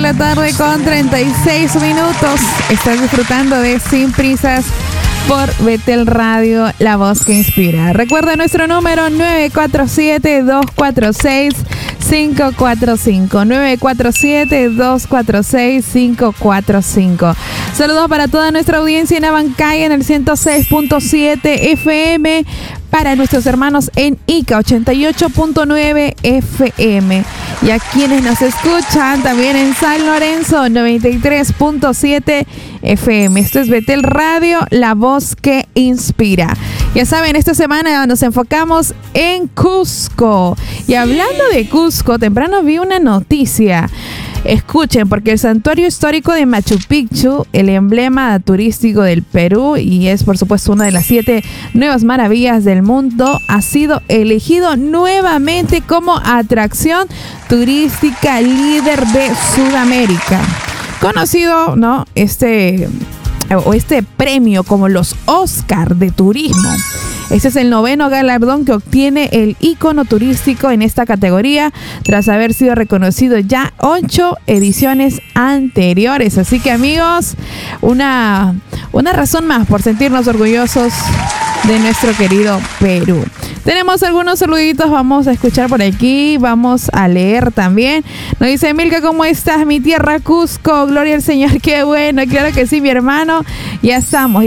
la tarde con 36 minutos. Estás disfrutando de Sin Prisas por Betel Radio, la voz que inspira. Recuerda nuestro número 947-246-545. 947-246-545. Saludos para toda nuestra audiencia en Abancay en el 106.7 FM. Para nuestros hermanos en Ica 88.9 FM. Y a quienes nos escuchan también en San Lorenzo 93.7 FM. Esto es Betel Radio, la voz que inspira. Ya saben, esta semana nos enfocamos en Cusco. Y hablando de Cusco, temprano vi una noticia. Escuchen, porque el santuario histórico de Machu Picchu, el emblema turístico del Perú y es por supuesto una de las 7 nuevas maravillas del mundo, ha sido elegido nuevamente como atracción turística líder de Sudamérica. Conocido, ¿no? Este premio como los Oscar de turismo. Este es el 9º galardón que obtiene el ícono turístico en esta categoría, tras haber sido reconocido ya 8 ediciones anteriores. Así que, amigos, una razón más por sentirnos orgullosos de nuestro querido Perú. Tenemos algunos saluditos, vamos a escuchar por aquí, vamos a leer también. Nos dice Milka, ¿cómo estás? Mi tierra Cusco, gloria al Señor, qué bueno. Claro que sí, mi hermano, ya estamos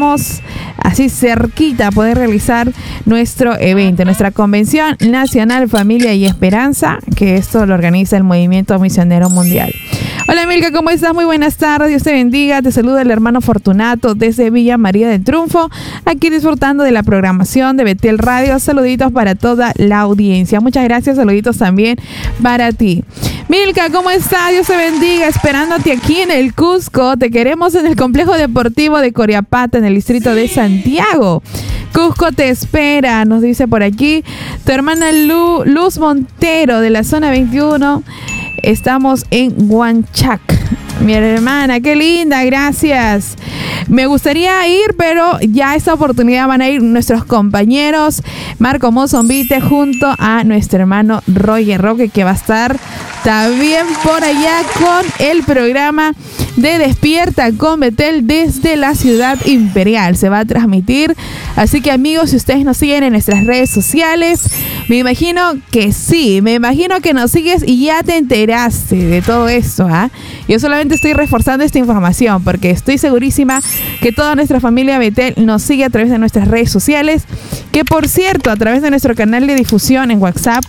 así cerquita a poder realizar nuestro evento, nuestra Convención Nacional Familia y Esperanza, que esto lo organiza el Movimiento Misionero Mundial. Hola Milka, ¿cómo estás? Muy buenas tardes, Dios te bendiga. Te saluda el hermano Fortunato desde Villa María del Triunfo, aquí disfrutando de la programación de Betel Radio. Saluditos para toda la audiencia. Muchas gracias, saluditos también para ti. Milka, ¿cómo estás? Dios te bendiga, esperándote aquí en el Cusco. Te queremos en el complejo deportivo de Coriapata, en el distrito de Santiago. Cusco te espera, nos dice por aquí tu hermana Luz Montero de la zona 21. Estamos en Huanchac. Mi hermana, qué linda, gracias. Me gustaría ir, pero ya esta oportunidad van a ir nuestros compañeros Marco Mozombite junto a nuestro hermano Roger Roque, que va a estar también por allá con el programa de Despierta con Betel desde la Ciudad Imperial. Se va a transmitir, así que amigos, si ustedes nos siguen en nuestras redes sociales, me imagino que sí, me imagino que nos sigues y ya te enteraste de todo esto, ¿ah? Yo solamente estoy reforzando esta información porque estoy segurísima que toda nuestra familia Betel nos sigue a través de nuestras redes sociales, que por cierto, a través de nuestro canal de difusión en WhatsApp,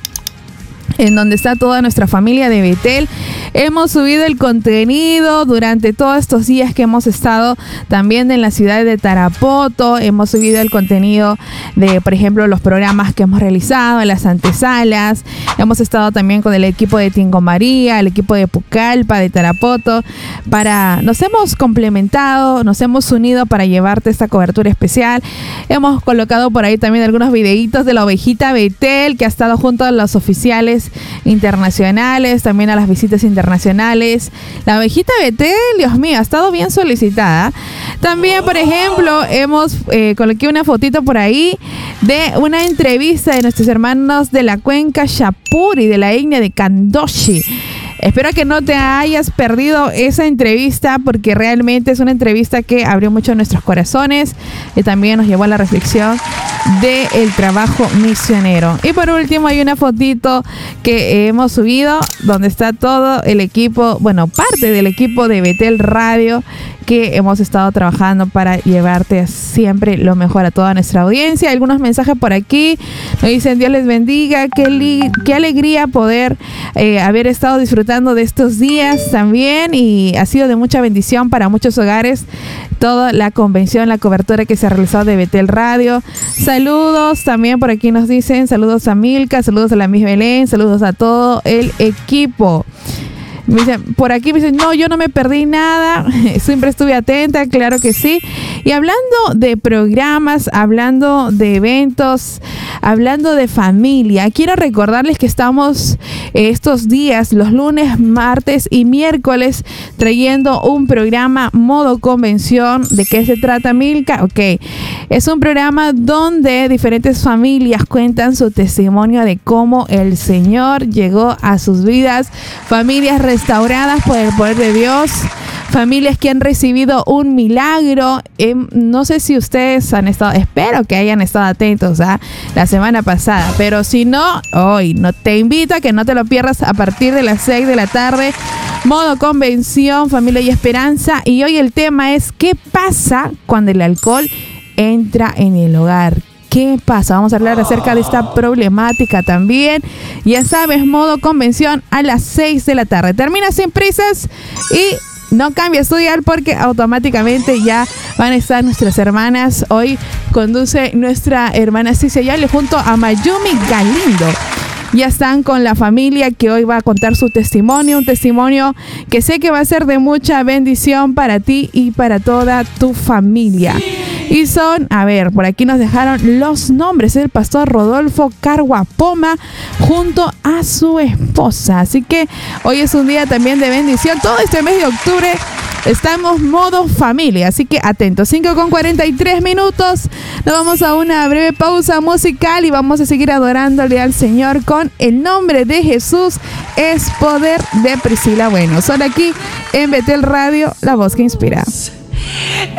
en donde está toda nuestra familia de Betel, hemos subido el contenido durante todos estos días que hemos estado también en la ciudad de Tarapoto. Hemos subido el contenido de, por ejemplo, los programas que hemos realizado en las antesalas. Hemos estado también con el equipo de Tingo María, el equipo de Pucallpa, de Tarapoto. Nos hemos complementado, nos hemos unido para llevarte esta cobertura especial. Hemos colocado por ahí también algunos videitos de la ovejita Betel, que ha estado junto a los oficiales internacionales, también a las visitas internacionales. La ovejita Betel, Dios mío, ha estado bien solicitada. También, por ejemplo, hemos coloqué una fotito por ahí de una entrevista de nuestros hermanos de la cuenca Shapuri, de la etnia de Kandoshi. Espero que no te hayas perdido esa entrevista, porque realmente es una entrevista que abrió mucho nuestros corazones y también nos llevó a la reflexión del trabajo misionero. Y por último hay una fotito que hemos subido donde está todo el equipo, bueno, parte del equipo de Betel Radio, que hemos estado trabajando para llevarte siempre lo mejor a toda nuestra audiencia. Algunos mensajes por aquí nos dicen: Dios les bendiga, qué alegría poder haber estado disfrutando de estos días también, y ha sido de mucha bendición para muchos hogares toda la convención, la cobertura que se ha realizado de Betel Radio. Saludos también por aquí nos dicen, saludos a Milka, saludos a la Miss Belén, saludos a todo el equipo. Me dicen, por aquí me dicen, no, yo no me perdí nada, siempre estuve atenta, claro que sí. Y hablando de programas, hablando de eventos, hablando de familia, quiero recordarles que estamos estos días, los lunes, martes y miércoles, trayendo un programa Modo Convención. ¿De qué se trata, Milka? Ok, es un programa donde diferentes familias cuentan su testimonio de cómo el Señor llegó a sus vidas, familias restauradas por el poder de Dios, familias que han recibido un milagro. No sé si ustedes han estado, espero que hayan estado atentos la semana pasada, pero si no, hoy no te invito a que no te lo pierdas a partir de las 6 de la tarde. Modo Convención, Familia y Esperanza. Y hoy el tema es: ¿qué pasa cuando el alcohol entra en el hogar? ¿Qué pasa? Vamos a hablar acerca de esta problemática también. Ya sabes, Modo Convención a las 6 de la tarde. Termina sin prisas y no cambies tu dial porque automáticamente ya van a estar nuestras hermanas. Hoy conduce nuestra hermana Cicia Yale junto a Mayumi Galindo. Ya están con la familia que hoy va a contar su testimonio, un testimonio que sé que va a ser de mucha bendición para ti y para toda tu familia. Y son, a ver, por aquí nos dejaron los nombres del pastor Rodolfo Carguapoma junto a su esposa. Así que hoy es un día también de bendición. Todo este mes de octubre estamos modo familia, así que atentos. 5:43. Nos vamos a una breve pausa musical y vamos a seguir adorándole al Señor con El Nombre de Jesús es Poder, de Priscila Bueno. Son aquí en Betel Radio, la voz que inspira.